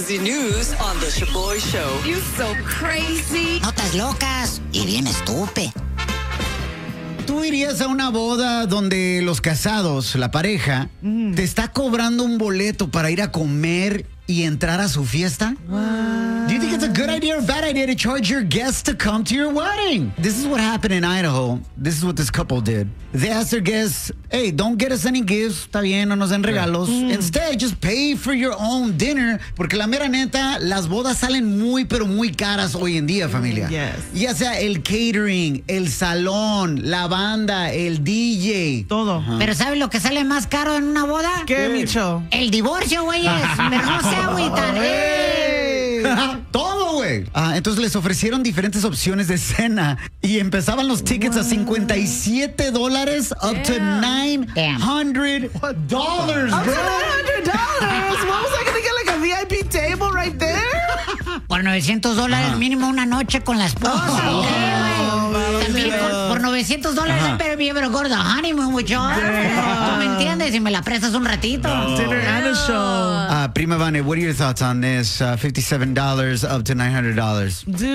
crazy news on The Shaboy Show. You so crazy. Notas locas y bien estúpido. ¿Tú irías a una boda donde los casados, la pareja, te está cobrando un boleto para ir a comer y entrar a su fiesta? Do you think it's a good idea or bad idea to charge your guests to come to your wedding? This is what happened in Idaho. This is what this couple did. They asked their guests, hey, don't get us any gifts. Está bien, no nos den regalos. Instead, just pay for your own dinner. Porque la mera neta, las bodas salen muy, pero muy caras hoy en día, familia. Yes. Ya sea el catering, el salón, la banda, el DJ. Todo. Pero ¿sabes lo que sale más caro en una boda? ¿Qué, Micho? El divorcio, güeyes. Pero no se agüitan. Todo, güey. Entonces les ofrecieron diferentes opciones de cena y empezaban los tickets a $57 up to $900, Up to bro. $900. What was I going to get, like a VIP table right there? Por $900 mínimo una noche con la esposa. ¿Qué, güey? También por $900, pero gordo, honeymoon, with your. ¿Tú me entiendes? Y me la prestas un ratito. Dinner and a show. Prima Vane, what are your thoughts on this? $57 up to $900. Dude.